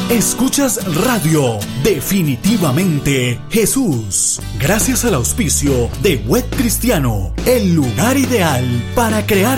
Escuchas Radio Definitivamente Jesús. Gracias al auspicio de Web Cristiano, el lugar ideal para crear